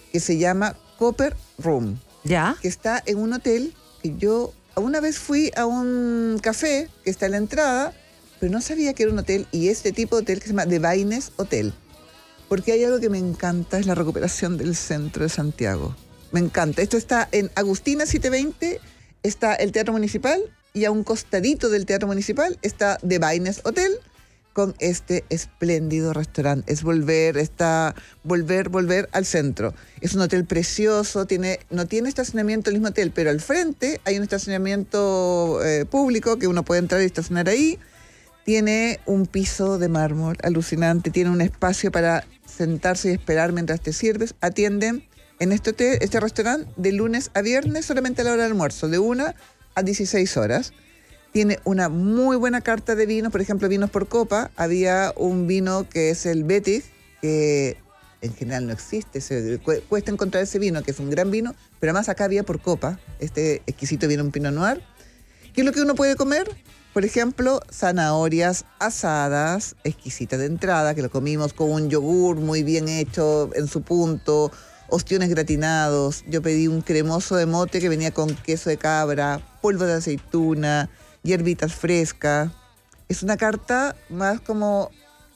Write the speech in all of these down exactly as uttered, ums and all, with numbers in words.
que se llama Copper Room. ¿Ya? Que está en un hotel que yo una vez fui a un café que está en la entrada, pero no sabía que era un hotel, y este tipo de hotel que se llama The Baines Hotel. Porque hay algo que me encanta, es la recuperación del centro de Santiago. Me encanta. Esto está en Agustina setecientos veinte, está el Teatro Municipal, y a un costadito del Teatro Municipal está The Baines Hotel, con este espléndido restaurante. Es volver, está, volver, volver al centro. Es un hotel precioso, tiene, no tiene estacionamiento el mismo hotel, pero al frente hay un estacionamiento eh, público que uno puede entrar y estacionar ahí. Tiene un piso de mármol alucinante, tiene un espacio para sentarse y esperar mientras te sirves. Atienden en este hotel, este restaurante, de lunes a viernes, solamente a la hora del almuerzo, de una a dieciséis horas. Tiene una muy buena carta de vinos, por ejemplo, vinos por copa. Había un vino que es el Betis, que en general no existe, se, cu- cuesta encontrar ese vino, que es un gran vino, pero además acá había por copa, este exquisito vino, un Pinot Noir. ¿Qué es lo que uno puede comer? Por ejemplo, zanahorias asadas, exquisitas de entrada, que lo comimos con un yogur muy bien hecho en su punto, ostiones gratinados. Yo pedí un cremoso de mote que venía con queso de cabra, polvo de aceituna, hierbitas frescas. Es una carta más como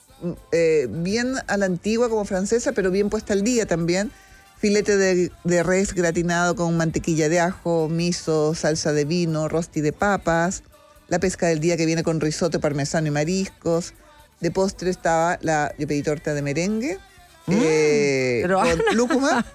eh, bien a la antigua, como francesa, pero bien puesta al día también. Filete de, de res gratinado con mantequilla de ajo, miso, salsa de vino, rosti de papas. La pesca del día que viene con risotto, parmesano y mariscos. De postre estaba la, yo pedí torta de merengue, mm, eh, pero... con lúcuma.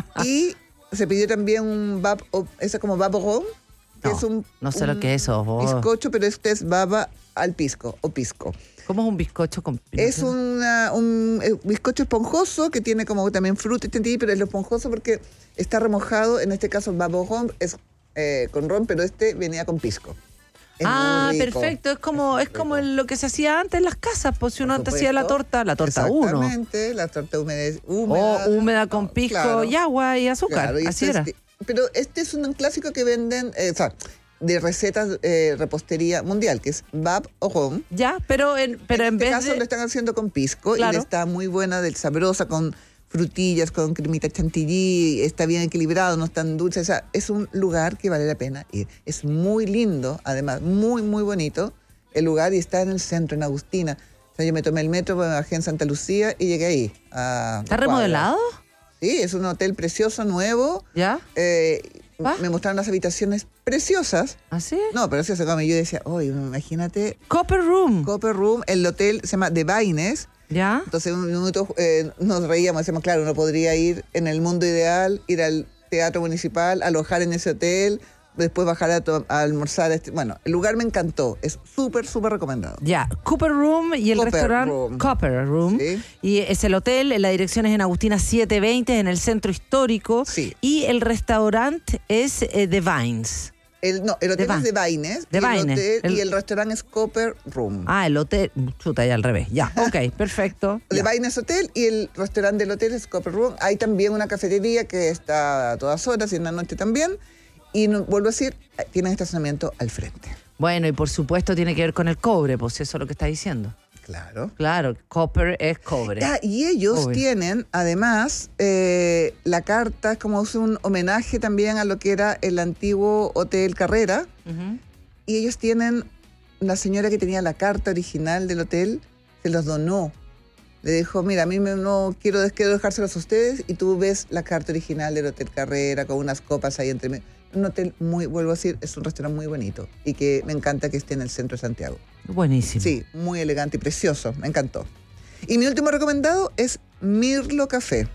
Y se pidió también un bab, ese como baborón, que no, es un, no sé un lo que es eso. Vos. Bizcocho, pero este es baba al pisco o pisco. ¿Cómo es un bizcocho con Es una, un eh, bizcocho esponjoso que tiene como también fruta, pero es lo esponjoso porque está remojado. En este caso el baborón es eh, con ron, pero este venía con pisco. Es ah, muy rico. Perfecto. Es como es, es como lo que se hacía antes en las casas, pues si uno antes hacía la torta, la torta uno. Exactamente, la torta húmeda. húmeda O húmeda con pisco claro, y agua y azúcar. Claro, y así este era. es, pero este es un clásico que venden, eh, o sea, de recetas eh, repostería mundial, que es bab o ron. Ya, pero en, pero en, en este vez caso de... lo están haciendo con pisco, claro, y le está muy buena, del sabrosa, con frutillas, con cremita chantilly, está bien equilibrado, no es tan dulce. O sea, es un lugar que vale la pena ir. Es muy lindo, además, muy, muy bonito el lugar, y está en el centro, en Agustina. O sea, yo me tomé el metro, me bajé en Santa Lucía y llegué ahí. A ¿Está remodelado? Sí, es un hotel precioso, nuevo. ¿Ya? Eh, ¿Ah? Me mostraron las habitaciones preciosas. ¿Así? No, pero eso se come. Yo decía, oye, imagínate. Copper Room. Copper Room, el hotel se llama The Baines. ¿Ya? Entonces, un minuto eh, nos reíamos, decíamos, claro, uno podría ir en el mundo ideal, ir al Teatro Municipal, alojar en ese hotel, después bajar a, to- a almorzar. Este, bueno, el lugar me encantó, es súper, súper recomendado. Ya, Copper Room y el Copper restaurante Room. Copper Room. Sí. Y es el hotel, la dirección es en Agustina setecientos veinte, en el centro histórico. Sí. Y el restaurante es eh, The Vines. El, no, el hotel The es The Baines, The y, el Baines. hotel- El- y el restaurante es Copper Room. Ah, el hotel. Chuta, ya al revés. Ya, ok, perfecto. The Ya. Baines Hotel, y el restaurante del hotel es Copper Room. Hay también una cafetería que está a todas horas y en la noche también. Y no, vuelvo a decir, tienen estacionamiento al frente. Bueno, y por supuesto tiene que ver con el cobre, pues eso es lo que está diciendo. Claro. Claro, copper es cobre. Ah, y ellos Obvio. tienen, además, eh, la carta es como un homenaje también a lo que era el antiguo Hotel Carrera. Ujú. Y ellos tienen, la señora que tenía la carta original del hotel, se los donó. Le dijo, mira, a mí me, no quiero, quiero dejárselos a ustedes, y tú ves la carta original del Hotel Carrera con unas copas ahí entre medio. Un hotel muy, vuelvo a decir, es un restaurante muy bonito y que me encanta que esté en el centro de Santiago. Buenísimo. Sí, muy elegante y precioso, me encantó. Y mi último recomendado es Mirlo Café,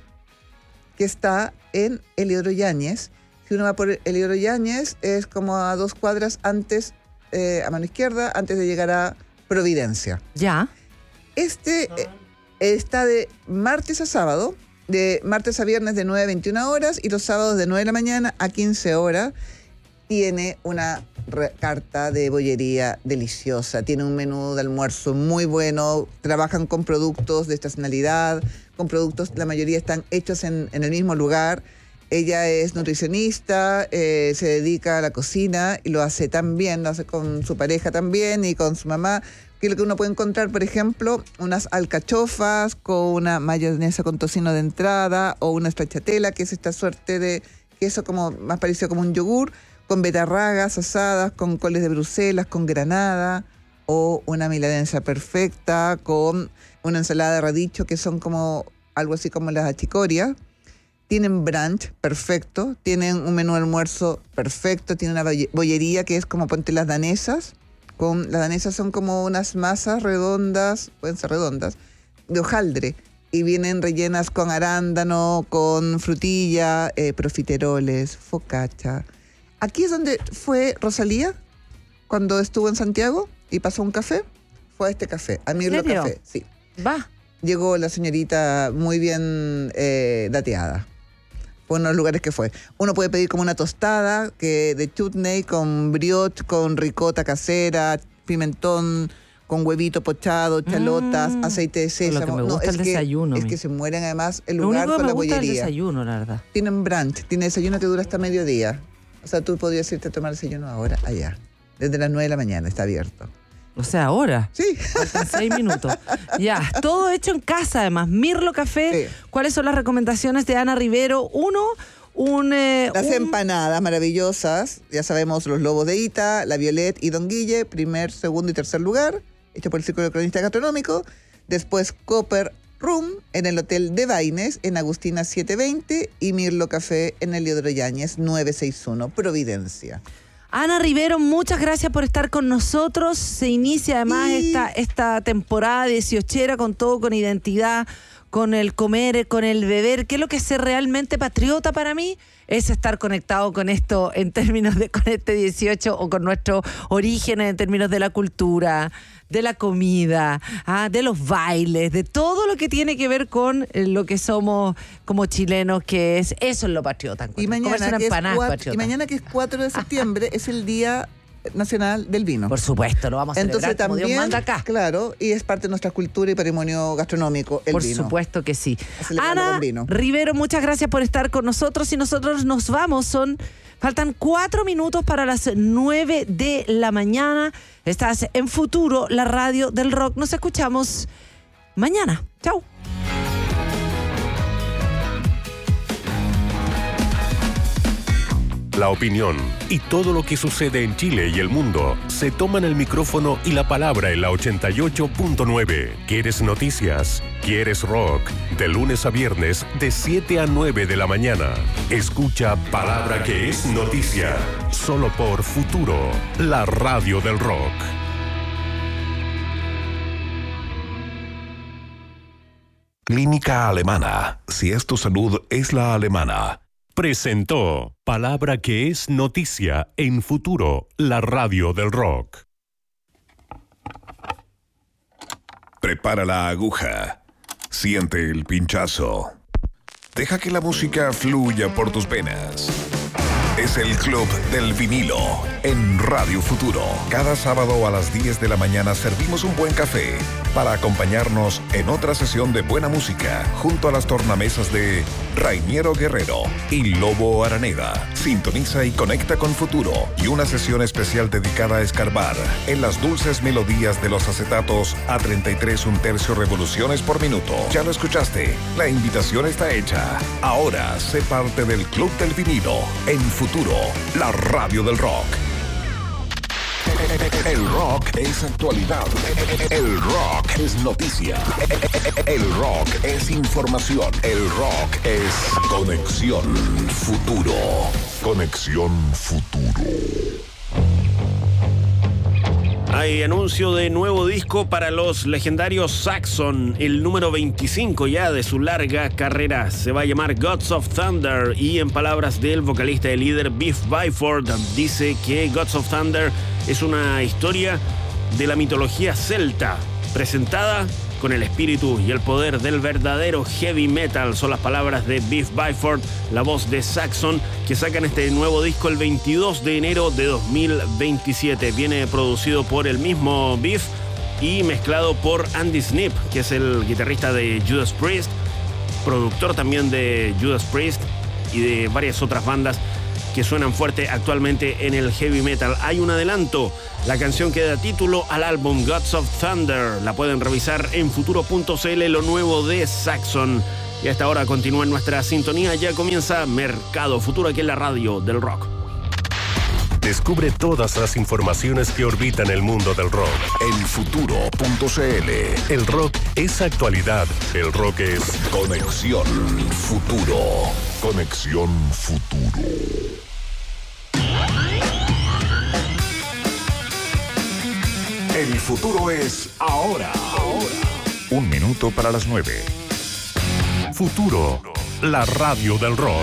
que está en Eliodoro Yáñez. Si uno va por Eliodoro Yáñez, es como a dos cuadras antes, eh, a mano izquierda, antes de llegar a Providencia. Ya. Este eh, está de martes a sábado, de martes a viernes de nueve a veintiuna horas, y los sábados de nueve de la mañana a quince horas. Tiene una re- carta de bollería deliciosa, tiene un menú de almuerzo muy bueno, trabajan con productos de estacionalidad, con productos, la mayoría están hechos en, en el mismo lugar. Ella es nutricionista, eh, se dedica a la cocina y lo hace tan bien, lo hace con su pareja también y con su mamá. que es lo que uno puede encontrar, por ejemplo, unas alcachofas con una mayonesa con tocino de entrada, o una stracciatella, que es esta suerte de queso como más parecido como un yogur, con betarragas asadas, con coles de Bruselas, con granada, o una milanesa perfecta con una ensalada de radicho, que son como algo así como las achicorias. Tienen brunch perfecto, tienen un menú de almuerzo perfecto, tienen una bollería que es como ponte las danesas. Con, las danesas son como unas masas redondas, pueden ser redondas, de hojaldre, y vienen rellenas con arándano, con frutilla, eh, profiteroles, focaccia. Aquí es donde fue Rosalía cuando estuvo en Santiago y pasó un café. Fue a este café, a Mirlo Café. Sí. Va. Llegó la señorita muy bien eh, dateada. Fue uno de los lugares que fue. Uno puede pedir como una tostada que de chutney con brioche, con ricota casera, pimentón, con huevito pochado, chalotas, mm, aceite de sésamo. Lo que me gusta no, el es desayuno. Que, es que se mueren además el lugar con la bollería. Lo único que me gusta es el desayuno, la verdad. Tienen brunch, tiene desayuno que dura hasta mediodía. O sea, tú podrías irte a tomar desayuno ahora, allá. Desde las nueve de la mañana está abierto. O sea, ahora. Sí. Faltan seis minutos. Ya, todo hecho en casa, además. Mirlo Café. Sí. ¿Cuáles son las recomendaciones de Ana Rivero? Uno, un... Eh, las un... empanadas maravillosas. Ya sabemos, los Lobos de Ita, la Violet y Don Guille, primer, segundo y tercer lugar, hecho por el Círculo Cronista Gastronómico. Después, Copper Room en el Hotel de Baines, en Agustina setecientos veinte, y Mirlo Café en el Leodoro Yáñez novecientos sesenta y uno, Providencia. Ana Rivero, muchas gracias por estar con nosotros. Se inicia además y... esta, esta temporada dieciochera con todo, con identidad, con el comer, con el beber. ¿Qué es lo que es ser realmente patriota para mí? Es estar conectado con esto en términos de con este dieciocho o con nuestros orígenes en términos de la cultura, de la comida, ¿ah? de los bailes, de todo lo que tiene que ver con lo que somos como chilenos, que es eso es lo patriota. Y mañana, que es cuatro, y mañana que es cuatro de septiembre es el Día Nacional del Vino. Por supuesto, lo vamos a celebrar. Entonces, como también, Dios manda acá. Claro, y es parte de nuestra cultura y patrimonio gastronómico, el por vino. Por supuesto que sí. Ana Rivero, muchas gracias por estar con nosotros, y nosotros nos vamos. Son faltan cuatro minutos para las nueve de la mañana. Estás en Futuro, la radio del rock. Nos escuchamos mañana. Chau. La opinión y todo lo que sucede en Chile y el mundo se toman el micrófono y la palabra en la ochenta y ocho punto nueve. ¿Quieres noticias? ¿Quieres rock? De lunes a viernes, de siete a nueve de la mañana. Escucha Palabra que es Noticia, solo por Futuro, la radio del rock. Clínica Alemana. Si es tu salud, es la alemana. Presentó Palabra que es Noticia en Futuro, la radio del rock. Prepara la aguja. Siente el pinchazo. Deja que la música fluya por tus venas. Es el Club del Vinilo en Radio Futuro. Cada sábado a las diez de la mañana servimos un buen café para acompañarnos en otra sesión de buena música junto a las tornamesas de Rainiero Guerrero y Lobo Araneda. Sintoniza y conecta con Futuro y una sesión especial dedicada a escarbar en las dulces melodías de los acetatos a treinta y tres un tercio revoluciones por minuto. Ya lo escuchaste, la invitación está hecha. Ahora sé parte del Club del Vinilo en Futuro, la radio del rock. El rock es actualidad. El rock es noticia. El rock es información. El rock es Conexión Futuro. Conexión Futuro. Hay anuncio de nuevo disco para los legendarios Saxon, el número veinticinco ya de su larga carrera. Se va a llamar Gods of Thunder, y en palabras del vocalista y líder Biff Byford, dice que Gods of Thunder es una historia de la mitología celta, presentada con el espíritu y el poder del verdadero heavy metal. Son las palabras de Biff Byford, la voz de Saxon, que sacan este nuevo disco el veintidós de enero de dos mil veintisiete. Viene producido por el mismo Biff y mezclado por Andy Sneap, que es el guitarrista de Judas Priest, productor también de Judas Priest y de varias otras bandas que suenan fuerte actualmente en el heavy metal. Hay un adelanto, la canción que da título al álbum Gods of Thunder. La pueden revisar en futuro punto c l, lo nuevo de Saxon. Y a esta hora continúa en nuestra sintonía, ya comienza Mercado Futuro aquí en la radio del rock. Descubre todas las informaciones que orbitan el mundo del rock en futuro punto c l. El rock es actualidad, el rock es Conexión Futuro. Conexión Futuro. El futuro es ahora. Ahora. Un minuto para las nueve. Futuro, la radio del rock.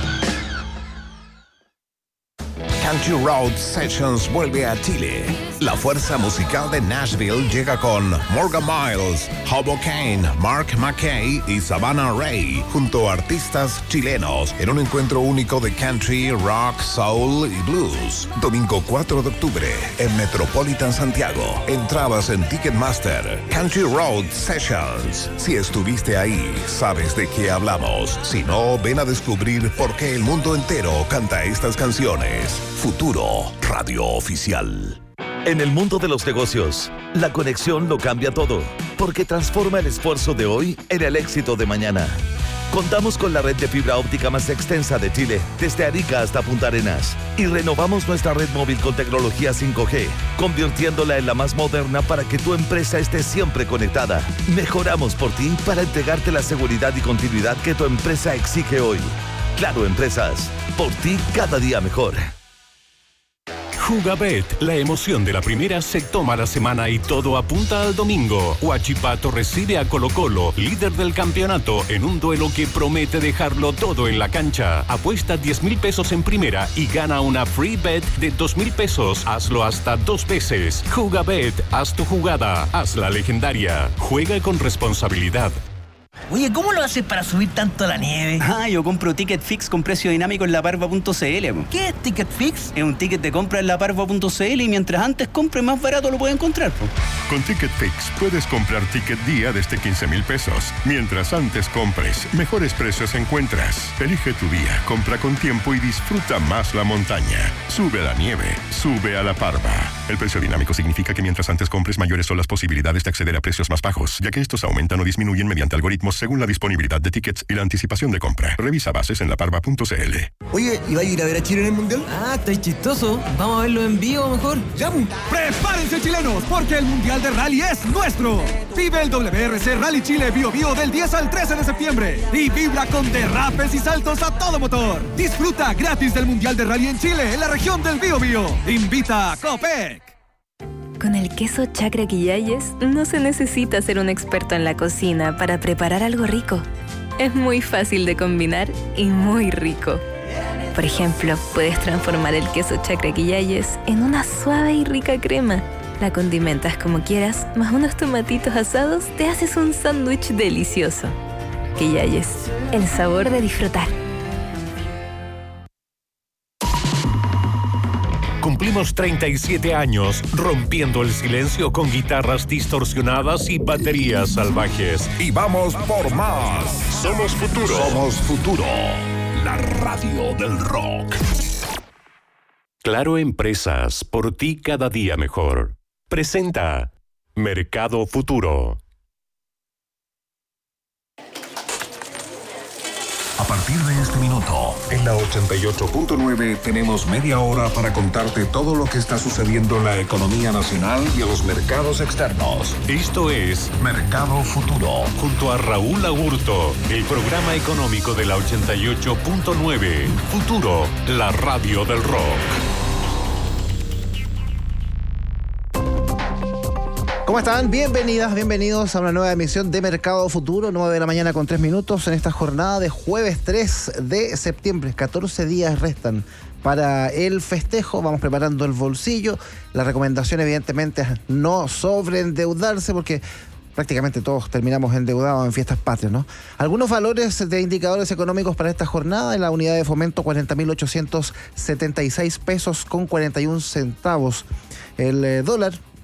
Country Road Sessions vuelve a Chile. La fuerza musical de Nashville llega con Morgan Miles, Hobo Kane, Mark McKay y Savannah Ray, junto a artistas chilenos, en un encuentro único de country, rock, soul y blues. Domingo cuatro de octubre, en Metropolitan Santiago. Entradas en Ticketmaster. Country Road Sessions. Si estuviste ahí, sabes de qué hablamos. Si no, ven a descubrir por qué el mundo entero canta estas canciones. Futuro, radio oficial. En el mundo de los negocios, la conexión lo cambia todo, porque transforma el esfuerzo de hoy en el éxito de mañana. Contamos con la red de fibra óptica más extensa de Chile, desde Arica hasta Punta Arenas, y renovamos nuestra red móvil con tecnología cinco G, convirtiéndola en la más moderna para que tu empresa esté siempre conectada. Mejoramos por ti para entregarte la seguridad y continuidad que tu empresa exige hoy. Claro Empresas, por ti cada día mejor. Jugabet, la emoción de la primera se toma la semana y todo apunta al domingo. Huachipato recibe a Colo Colo, líder del campeonato, en un duelo que promete dejarlo todo en la cancha. Apuesta diez mil pesos en primera y gana una free bet de dos mil pesos. Hazlo hasta dos veces. Jugabet, haz tu jugada, hazla legendaria. Juega con responsabilidad. Oye, ¿cómo lo haces para subir tanto la nieve? Ah, yo compro Ticket Fix con precio dinámico en la parva punto c l. ¿Qué es Ticket Fix? Es un ticket de compra en la parva punto c l y mientras antes compre, más barato lo puede encontrar. Po. Con Ticket Fix puedes comprar ticket día desde quince mil pesos. Mientras antes compres, mejores precios encuentras. Elige tu día, compra con tiempo y disfruta más la montaña. Sube a la nieve, sube a la parva. El precio dinámico significa que mientras antes compres, mayores son las posibilidades de acceder a precios más bajos, ya que estos aumentan o disminuyen mediante algoritmos según la disponibilidad de tickets y la anticipación de compra. Revisa bases en la parva punto c l. Oye, ¿y va a ir a ver a Chile en el Mundial? Ah, estáis chistoso. Vamos a verlo en vivo mejor. ¡Ya! ¡Prepárense, chilenos! Porque el Mundial de Rally es nuestro. Vive el W R C Rally Chile Bio Bio del diez al trece de septiembre y vibra con derrapes y saltos a todo motor. Disfruta gratis del Mundial de Rally en Chile, en la región del Bio Bio. Invita a Copec. Con el queso Chacra Quillayes no se necesita ser un experto en la cocina para preparar algo rico. Es muy fácil de combinar y muy rico. Por ejemplo, puedes transformar el queso Chacra Quillayes en una suave y rica crema. La condimentas como quieras, más unos tomatitos asados, te haces un sándwich delicioso. Quillayes, el sabor de disfrutar. Cumplimos treinta y siete años rompiendo el silencio con guitarras distorsionadas y baterías salvajes. Y vamos por más. Somos Futuro. Somos Futuro. La radio del rock. Claro Empresas, por ti cada día mejor. Presenta Mercado Futuro. A partir de este minuto, en la ochenta y ocho punto nueve tenemos media hora para contarte todo lo que está sucediendo en la economía nacional y en los mercados externos. Esto es Mercado Futuro. Junto a Raúl Agurto, el programa económico de la ochenta y ocho punto nueve. Futuro, la radio del rock. ¿Cómo están? Bienvenidas, bienvenidos a una nueva emisión de Mercado Futuro, nueve de la mañana con tres minutos en esta jornada de jueves tres de septiembre. catorce días restan para el festejo, vamos preparando el bolsillo. La recomendación evidentemente es no sobreendeudarse porque prácticamente todos terminamos endeudados en fiestas patrias, ¿no? Algunos valores de indicadores económicos para esta jornada: en la unidad de fomento cuarenta mil ochocientos setenta y seis pesos con cuarenta y un centavos. El eh, dólar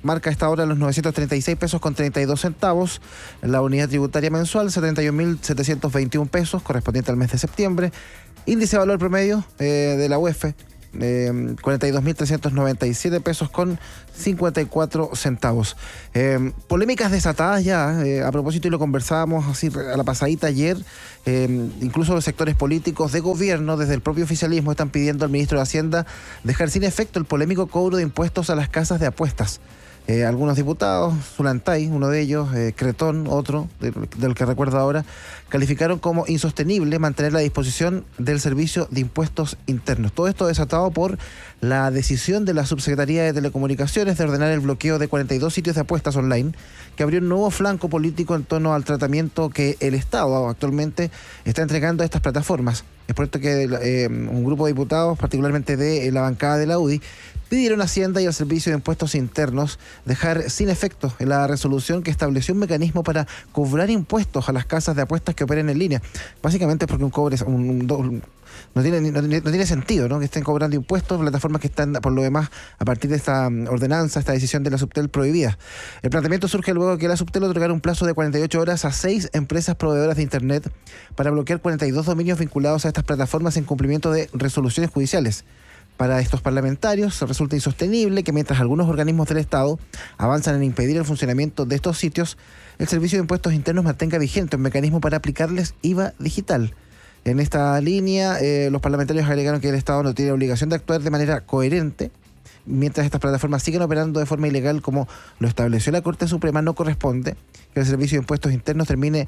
marca a esta hora los novecientos treinta y seis pesos con treinta y dos centavos. La unidad tributaria mensual, setenta y un mil setecientos veintiún pesos, correspondiente al mes de septiembre. Índice de valor promedio eh, de la U E F, eh, cuarenta y dos mil trescientos noventa y siete pesos con cincuenta y cuatro centavos. Eh, polémicas desatadas ya, eh, a propósito, y lo conversábamos así a la pasadita ayer, eh, incluso los sectores políticos de gobierno, desde el propio oficialismo, están pidiendo al ministro de Hacienda dejar sin efecto el polémico cobro de impuestos a las casas de apuestas. Eh, algunos diputados, Zulantay, uno de ellos, eh, Cretón, otro, de, del que recuerdo ahora, calificaron como insostenible mantener la disposición del Servicio de Impuestos Internos. Todo esto desatado por la decisión de la Subsecretaría de Telecomunicaciones de ordenar el bloqueo de cuarenta y dos sitios de apuestas online, que abrió un nuevo flanco político en torno al tratamiento que el Estado actualmente está entregando a estas plataformas. Es por esto que eh, un grupo de diputados, particularmente de la bancada de la U D I, pidieron a Hacienda y al Servicio de Impuestos Internos dejar sin efecto la resolución que estableció un mecanismo para cobrar impuestos a las casas de apuestas que operen en línea. Básicamente porque un cobre un, un, un, no, tiene, no, no tiene sentido, ¿no?, que estén cobrando impuestos plataformas que están, por lo demás, a partir de esta ordenanza, esta decisión de la Subtel, prohibidas. El planteamiento surge luego de que la Subtel otorgara un plazo de cuarenta y ocho horas a seis empresas proveedoras de Internet para bloquear cuarenta y dos dominios vinculados a estas plataformas en cumplimiento de resoluciones judiciales. Para estos parlamentarios resulta insostenible que mientras algunos organismos del Estado avanzan en impedir el funcionamiento de estos sitios, el Servicio de Impuestos Internos mantenga vigente un mecanismo para aplicarles I V A digital. En esta línea, eh, los parlamentarios agregaron que el Estado no tiene obligación de actuar de manera coherente mientras estas plataformas siguen operando de forma ilegal como lo estableció la Corte Suprema. No corresponde que el Servicio de Impuestos Internos termine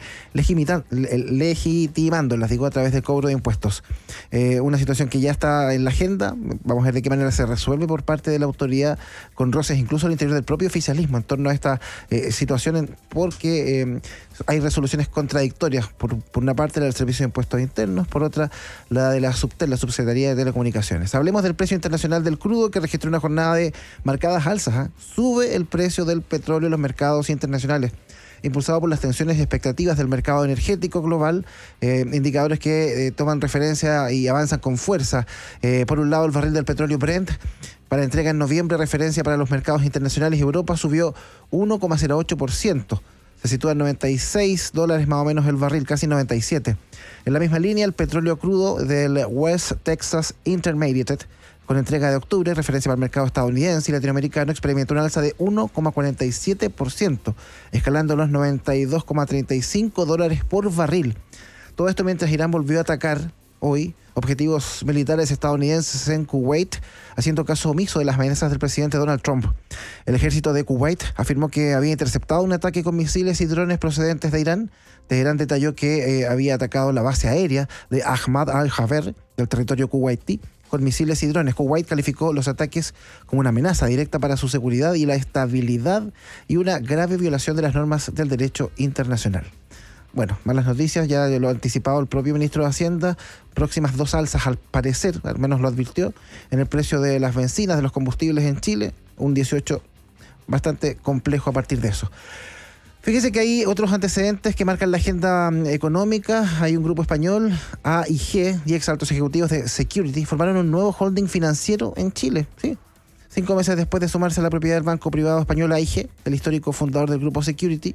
legitimándolas, digo, a través del cobro de impuestos. Eh, una situación que ya está en la agenda. Vamos a ver de qué manera se resuelve por parte de la autoridad, con roces incluso al interior del propio oficialismo en torno a esta eh, situación, porque eh, hay resoluciones contradictorias. Por, por una parte, la del Servicio de Impuestos Internos, por otra, la de la Subtel, la Subsecretaría de Telecomunicaciones. Hablemos del precio internacional del crudo, que registró una jornada de marcadas alzas. ¿eh? Sube el precio del petróleo en los mercados internacionales, impulsado por las tensiones y expectativas del mercado energético global, eh, indicadores que eh, toman referencia y avanzan con fuerza. Eh, por un lado, el barril del petróleo Brent, para entrega en noviembre, referencia para los mercados internacionales y Europa, subió uno coma cero ocho por ciento. Se sitúa en noventa y seis dólares más o menos el barril, casi noventa y siete. En la misma línea, el petróleo crudo del West Texas Intermediate, con entrega de octubre, referencia para el mercado estadounidense y latinoamericano, experimentó una alza de uno coma cuarenta y siete por ciento, escalando los noventa y dos coma treinta y cinco dólares por barril. Todo esto mientras Irán volvió a atacar hoy objetivos militares estadounidenses en Kuwait, haciendo caso omiso de las amenazas del presidente Donald Trump. El ejército de Kuwait afirmó que había interceptado un ataque con misiles y drones procedentes de Irán. Teherán detalló que eh, había atacado la base aérea de Ahmad al-Jaber del territorio kuwaití con misiles y drones. Kuwait calificó los ataques como una amenaza directa para su seguridad y la estabilidad y una grave violación de las normas del derecho internacional. Bueno, malas noticias, ya lo ha anticipado el propio ministro de Hacienda, próximas dos alzas al parecer, al menos lo advirtió, en el precio de las bencinas, de los combustibles en Chile, un dieciocho bastante complejo a partir de eso. Fíjese que hay otros antecedentes que marcan la agenda económica. Hay un grupo español, A I G, y ex altos ejecutivos de Security, formaron un nuevo holding financiero en Chile, ¿sí? Cinco meses después de sumarse a la propiedad del banco privado español A I G, el histórico fundador del grupo Security,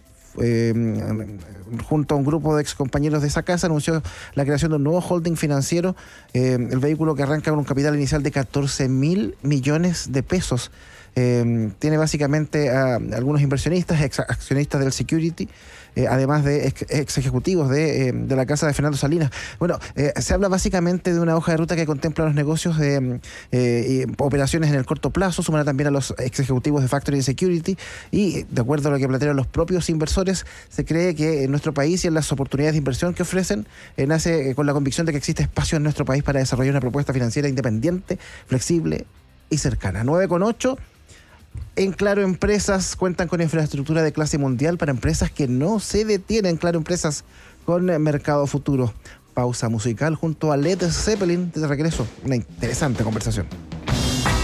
Eh, junto a un grupo de ex compañeros de esa casa, anunció la creación de un nuevo holding financiero, eh, el vehículo que arranca con un capital inicial de catorce mil millones de pesos. Eh, tiene básicamente a algunos inversionistas, ex accionistas del Security, eh, además de ex, ex ejecutivos de, eh, de la casa de Fernando Salinas. Bueno, eh, se habla básicamente de una hoja de ruta que contempla los negocios de eh, operaciones en el corto plazo, suman también a los ex ejecutivos de Factory Security, y de acuerdo a lo que plantearon los propios inversores, se cree que en nuestro país y en las oportunidades de inversión que ofrecen, eh, nace eh, con la convicción de que existe espacio en nuestro país para desarrollar una propuesta financiera independiente, flexible y cercana. nueve con ocho. En Claro Empresas cuentan con infraestructura de clase mundial para empresas que no se detienen. Claro Empresas con Mercado Futuro. Pausa musical junto a Led Zeppelin. De regreso, una interesante conversación.